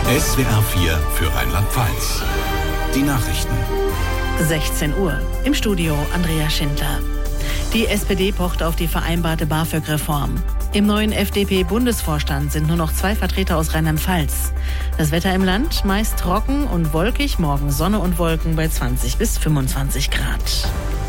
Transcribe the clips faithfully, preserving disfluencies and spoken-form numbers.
S W R vier für Rheinland-Pfalz. Die Nachrichten. sechzehn Uhr. Im Studio Andrea Schindler. Die S P D pocht auf die vereinbarte BAföG-Reform. Im neuen F D P-Bundesvorstand sind nur noch zwei Vertreter aus Rheinland-Pfalz. Das Wetter im Land meist trocken und wolkig, morgen Sonne und Wolken bei zwanzig bis fünfundzwanzig Grad.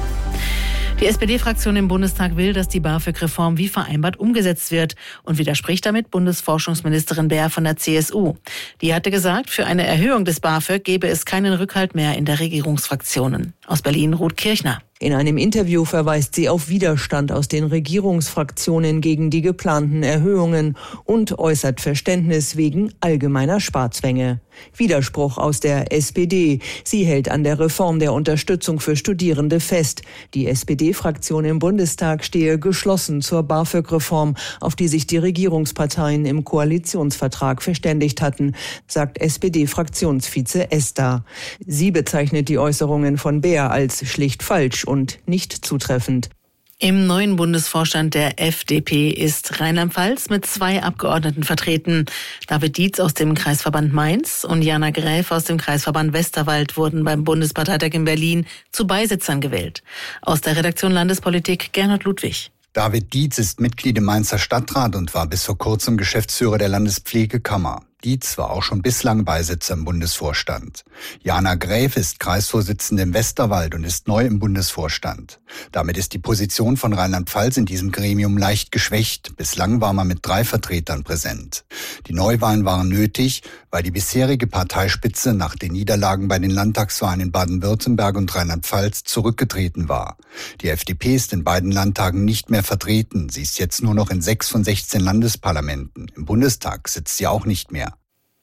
Die S P D-Fraktion im Bundestag will, dass die BAföG-Reform wie vereinbart umgesetzt wird und widerspricht damit Bundesforschungsministerin Beer von der C S U. Die hatte gesagt, für eine Erhöhung des BAföG gebe es keinen Rückhalt mehr in der Regierungsfraktionen. Aus Berlin Ruth Kirchner. In einem Interview verweist sie auf Widerstand aus den Regierungsfraktionen gegen die geplanten Erhöhungen und äußert Verständnis wegen allgemeiner Sparzwänge. Widerspruch aus der S P D. Sie hält an der Reform der Unterstützung für Studierende fest. Die S P D-Fraktion im Bundestag stehe geschlossen zur BAföG-Reform, auf die sich die Regierungsparteien im Koalitionsvertrag verständigt hatten, sagt S P D-Fraktionsvize Ester. Sie bezeichnet die Äußerungen von Beer als schlicht falsch und nicht zutreffend. Im neuen Bundesvorstand der F D P ist Rheinland-Pfalz mit zwei Abgeordneten vertreten. David Dietz aus dem Kreisverband Mainz und Jana Gräf aus dem Kreisverband Westerwald wurden beim Bundesparteitag in Berlin zu Beisitzern gewählt. Aus der Redaktion Landespolitik Gernot Ludwig. David Dietz ist Mitglied im Mainzer Stadtrat und war bis vor kurzem Geschäftsführer der Landespflegekammer. Dietz war auch schon bislang Beisitzer im Bundesvorstand. Jana Gräf ist Kreisvorsitzende im Westerwald und ist neu im Bundesvorstand. Damit ist die Position von Rheinland-Pfalz in diesem Gremium leicht geschwächt. Bislang war man mit drei Vertretern präsent. Die Neuwahlen waren nötig, weil die bisherige Parteispitze nach den Niederlagen bei den Landtagswahlen in Baden-Württemberg und Rheinland-Pfalz zurückgetreten war. Die F D P ist in beiden Landtagen nicht mehr vertreten. Sie ist jetzt nur noch in sechs von sechzehn Landesparlamenten. Im Bundestag sitzt sie auch nicht mehr.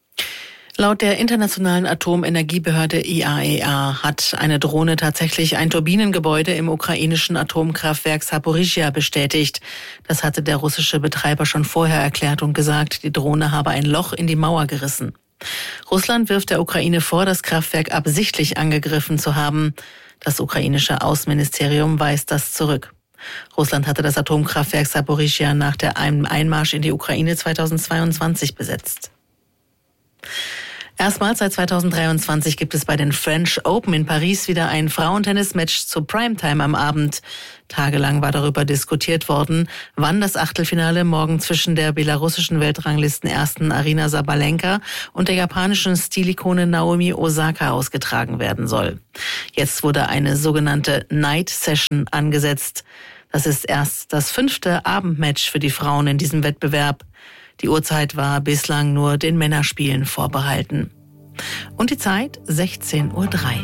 Laut der Internationalen Atomenergiebehörde I A E A hat eine Drohne tatsächlich ein Turbinengebäude im ukrainischen Atomkraftwerk Saporischschja bestätigt. Das hatte der russische Betreiber schon vorher erklärt und gesagt, die Drohne habe ein Loch in die Mauer gerissen. Russland wirft der Ukraine vor, das Kraftwerk absichtlich angegriffen zu haben. Das ukrainische Außenministerium weist das zurück. Russland hatte das Atomkraftwerk Saporischschja nach der Einmarsch in die Ukraine zweitausendzweiundzwanzig besetzt. Erstmals seit zweitausenddreiundzwanzig gibt es bei den French Open in Paris wieder ein Frauentennis-Match zur Primetime am Abend. Tagelang war darüber diskutiert worden, wann das Achtelfinale morgen zwischen der belarussischen Weltranglistenersten Aryna Sabalenka und der japanischen Stilikone Naomi Osaka ausgetragen werden soll. Jetzt wurde eine sogenannte Night Session angesetzt. Das ist erst das fünfte Abendmatch für die Frauen in diesem Wettbewerb. Die Uhrzeit war bislang nur den Männerspielen vorbehalten. Und die Zeit sechzehn Uhr drei.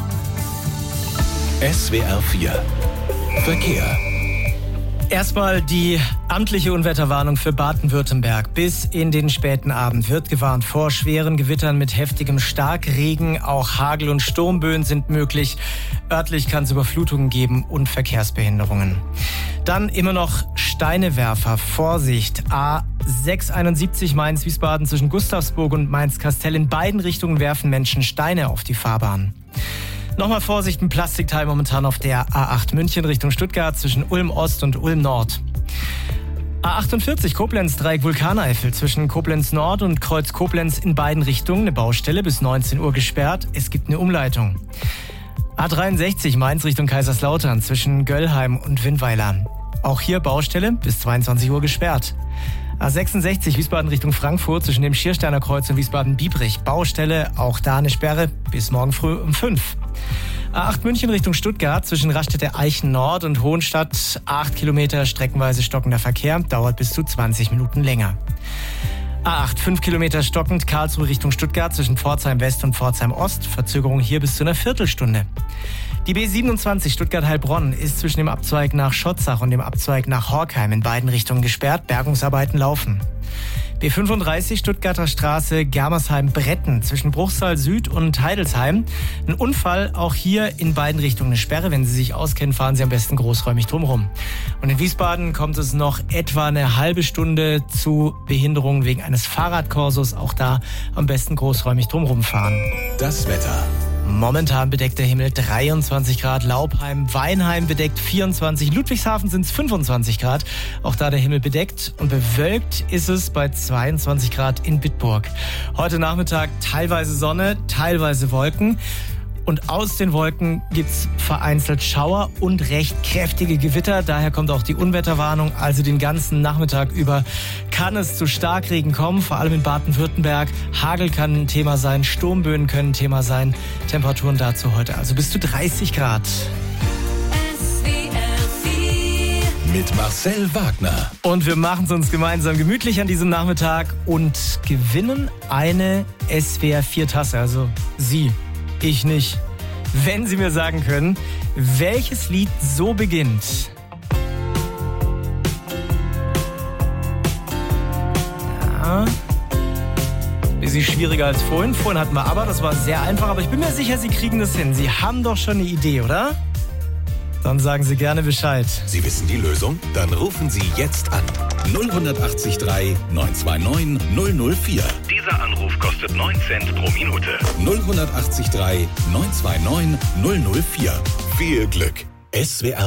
S W R vier Verkehr. Erstmal die amtliche Unwetterwarnung für Baden-Württemberg. Bis in den späten Abend wird gewarnt vor schweren Gewittern mit heftigem Starkregen. Auch Hagel- und Sturmböen sind möglich. Örtlich kann es Überflutungen geben und Verkehrsbehinderungen. Dann immer noch Steinewerfer. Vorsicht. A sechshunderteinundsiebzig Mainz-Wiesbaden zwischen Gustavsburg und Mainz-Kastell. In beiden Richtungen werfen Menschen Steine auf die Fahrbahn. Nochmal Vorsicht, ein Plastikteil momentan auf der A acht München Richtung Stuttgart zwischen Ulm Ost und Ulm Nord. A achtundvierzig Koblenz Dreieck Vulkaneifel zwischen Koblenz Nord und Kreuz Koblenz in beiden Richtungen. Eine Baustelle bis neunzehn Uhr gesperrt. Es gibt eine Umleitung. A dreiundsechzig Mainz Richtung Kaiserslautern zwischen Göllheim und Windweiler. Auch hier Baustelle bis zweiundzwanzig Uhr gesperrt. A sechsundsechzig Wiesbaden Richtung Frankfurt zwischen dem Schiersteiner Kreuz und Wiesbaden-Biebrich. Baustelle, auch da eine Sperre bis morgen früh um fünf. A acht München Richtung Stuttgart zwischen Raststätte Eichen Nord und Hohenstadt. acht Kilometer streckenweise stockender Verkehr, dauert bis zu zwanzig Minuten länger. A acht, fünf Kilometer stockend Karlsruhe Richtung Stuttgart zwischen Pforzheim West und Pforzheim Ost. Verzögerung hier bis zu einer Viertelstunde. Die B siebenundzwanzig Stuttgart-Heilbronn ist zwischen dem Abzweig nach Schotzach und dem Abzweig nach Horkheim in beiden Richtungen gesperrt. Bergungsarbeiten laufen. B fünfunddreißig Stuttgarter Straße Germersheim-Bretten zwischen Bruchsal Süd und Heidelsheim. Ein Unfall, auch hier in beiden Richtungen eine Sperre. Wenn Sie sich auskennen, fahren Sie am besten großräumig drumherum. Und in Wiesbaden kommt es noch etwa eine halbe Stunde zu Behinderungen wegen eines Fahrradkorsos. Auch da am besten großräumig drumherum fahren. Das Wetter. Momentan bedeckt der Himmel dreiundzwanzig Grad, Laubheim, Weinheim bedeckt vierundzwanzig, Ludwigshafen sind es fünfundzwanzig Grad. Auch da der Himmel bedeckt und bewölkt ist es bei zweiundzwanzig Grad in Bitburg. Heute Nachmittag teilweise Sonne, teilweise Wolken. Und aus den Wolken gibt's vereinzelt Schauer und recht kräftige Gewitter. Daher kommt auch die Unwetterwarnung. Also den ganzen Nachmittag über kann es zu Starkregen kommen, vor allem in Baden-Württemberg. Hagel kann ein Thema sein, Sturmböen können ein Thema sein. Temperaturen dazu heute also bis zu dreißig Grad. Mit Marcel Wagner. Und wir machen es uns gemeinsam gemütlich an diesem Nachmittag und gewinnen eine S W R vier Tasse. Also Sie. Ich nicht. Wenn Sie mir sagen können, welches Lied so beginnt. Ja. Bisschen schwieriger als vorhin. Vorhin hatten wir aber, das war sehr einfach, aber ich bin mir sicher, Sie kriegen das hin. Sie haben doch schon eine Idee, oder? Dann sagen Sie gerne Bescheid. Sie wissen die Lösung? Dann rufen Sie jetzt an. null acht drei neun zwei neun null null vier. Dieser Anruf kostet neun Cent pro Minute. null acht drei neun zwei neun null null vier. Viel Glück. S W R